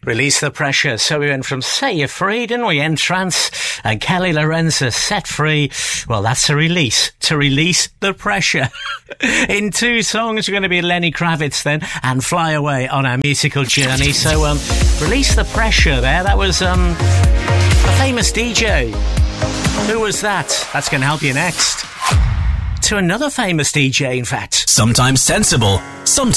Release the Pressure. So we went from Set You Free, didn't we? Entrance and Kelly Lorenzo, Set Free. Well, that's a release. To release the pressure. In 2 songs, we're going to be Lenny Kravitz then and Fly Away on our musical journey. So, Release the Pressure there. That was a famous DJ. Who was that? That's going to help you next. To another famous DJ, in fact. Sometimes sensible, sometimes